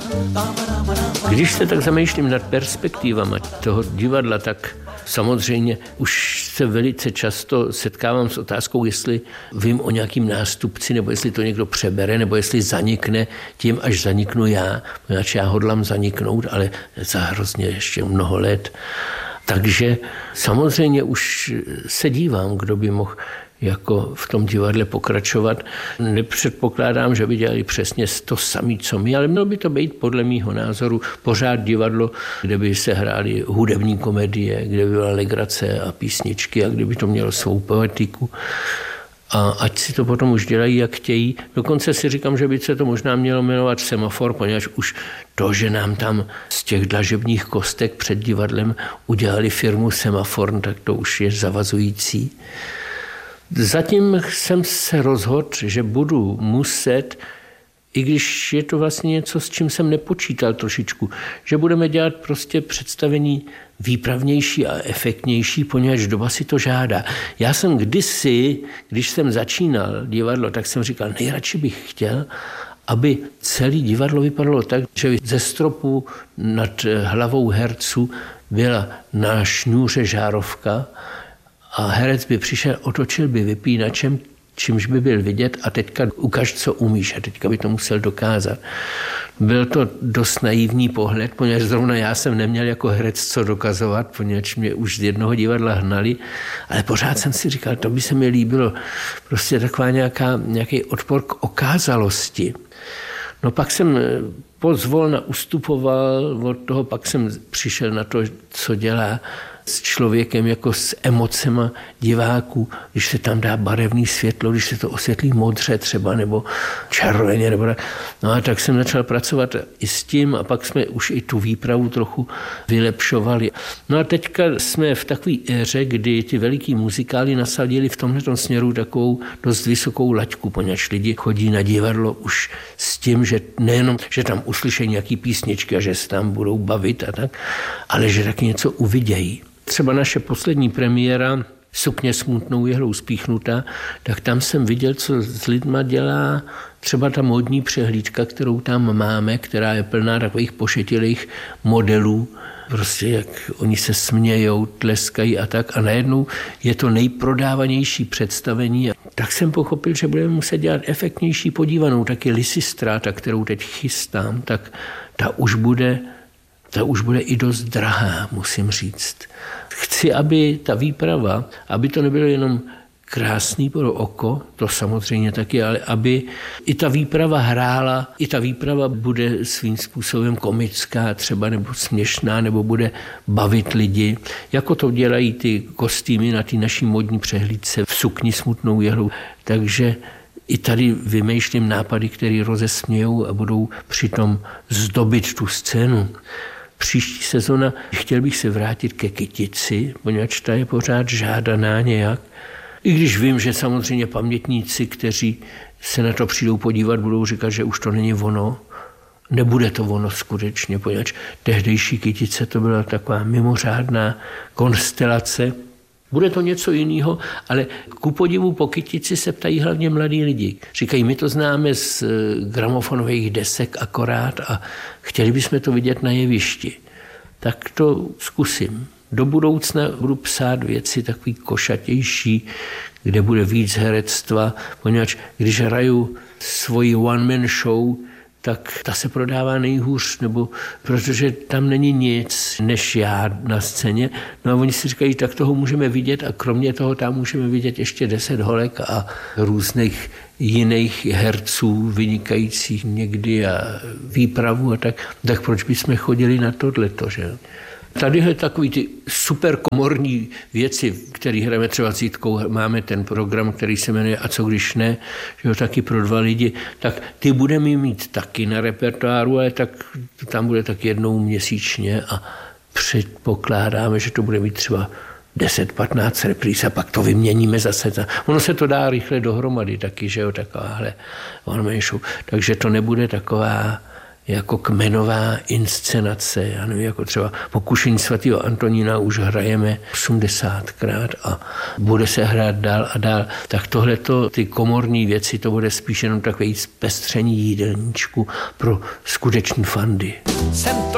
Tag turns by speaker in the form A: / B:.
A: Když se tak zamýšlím nad perspektivama toho divadla, tak samozřejmě už se velice často setkávám s otázkou, jestli vím o nějakým nástupci, nebo jestli to někdo přebere, nebo jestli zanikne tím, až zaniknu já. Protože já hodlám zaniknout, ale za hrozně ještě mnoho let. Takže samozřejmě už se dívám, kdo by mohl jako v tom divadle pokračovat. Nepředpokládám, že by dělali přesně to samé, co my, ale mělo by to být podle mýho názoru pořád divadlo, kde by se hrály hudební komedie, kde by byla legrace a písničky a kde by to mělo svou poetiku. A ať si to potom už dělají, jak chtějí. Dokonce si říkám, že by se to možná mělo jmenovat Semafor, poněvadž už to, že nám tam z těch dlažebních kostek před divadlem udělali firmu Semafor, tak to už je zavazující. Zatím jsem se rozhodl, že budu muset, i když je to vlastně něco, s čím jsem nepočítal trošičku, že budeme dělat prostě představení výpravnější a efektnější, poněvadž doba si to žádá. Já jsem kdysi, když jsem začínal divadlo, tak jsem říkal, nejradši bych chtěl, aby celé divadlo vypadalo tak, že ze stropu nad hlavou herců byla na šňůře žárovka a herec by přišel, otočil by vypínačem, čímž by byl vidět a teďka ukaž, co umíš a teďka by to musel dokázat. Byl to dost naivní pohled, poněvadž zrovna já jsem neměl jako herec co dokazovat, poněvadž mě už z jednoho divadla hnali, ale pořád jsem si říkal, to by se mi líbilo. Prostě taková nějaký odpor k okázalosti. No pak jsem pozvolna ustupoval od toho, pak jsem přišel na to, co dělá s člověkem jako s emocema diváků, když se tam dá barevný světlo, když se to osvětlí modře třeba, nebo červeně, nebo tak. No a tak jsem začal pracovat i s tím a pak jsme už i tu výpravu trochu vylepšovali. No a teďka jsme v takové éře, kdy ty veliký muzikály nasadili v tomhle směru takovou dost vysokou laťku, poněvadž lidi chodí na divadlo už s tím, že nejenom, že tam uslyší nějaký písničky a že se tam budou bavit a tak, ale že taky něco uvidějí. Třeba naše poslední premiéra Sukně smutnou jehlou spíchnutá, tak tam jsem viděl, co s lidma dělá třeba ta módní přehlídka, kterou tam máme, která je plná takových pošetilých modelů, prostě jak oni se smějou, tleskají a tak a najednou je to nejprodávanější představení. Tak jsem pochopil, že budeme muset dělat efektnější podívanou, taky Lisistráta, kterou teď chystám, tak ta už bude i dost drahá, musím říct. Chci, aby ta výprava, aby to nebylo jenom krásný pro oko, to samozřejmě taky, ale aby i ta výprava hrála, i ta výprava bude svým způsobem komická třeba, nebo směšná, nebo bude bavit lidi. Jako to dělají ty kostýmy na ty naší modní přehlídce v Sukni smutnou jehlou. Takže i tady vymýšlím nápady, které rozesmějou a budou přitom zdobit tu scénu. Příští sezona chtěl bych se vrátit ke Kytici, poněvadž ta je pořád žádaná nějak. I když vím, že samozřejmě pamětníci, kteří se na to přijdou podívat, budou říkat, že už to není ono. Nebude to ono skutečně, poněvadž tehdejší Kytice to byla taková mimořádná konstelace. Bude to něco jiného, ale ku podivu po Kytici se ptají hlavně mladí lidi. Říkají, my to známe z gramofonových desek akorát a chtěli bychom to vidět na jevišti. Tak to zkusím. Do budoucna budu psát věci takový košatější, kde bude víc herectva, poněvadž když hraju svoji one-man show, tak ta se prodává nejhůř, nebo protože tam není nic než já na scéně. No a oni si říkají, tak toho můžeme vidět a kromě toho tam můžeme vidět ještě 10 holek a různých jiných herců vynikajících někdy a výpravu a tak proč bychom chodili na tohleto, že? Tadyhle takový ty super komorní věci, které hrajeme třeba s Jitkou, máme ten program, který se jmenuje A co když ne, že jo, taky pro 2 lidi, tak ty budeme mít taky na repertoáru, ale tak tam bude tak jednou měsíčně a předpokládáme, že to bude mít třeba 10-15 repríz a pak to vyměníme zase. Ono se to dá rychle dohromady taky, že jo, takováhle one-man show. Takže to nebude taková jako kmenová inscenace. Já nevím, jako třeba Pokušení svatého Antonína už hrajeme 80krát a bude se hrát dál a dál. Tak tohleto, ty komorní věci, to bude spíš jenom takové zpestření jídelníčku pro skuteční fandy.
B: Jsem to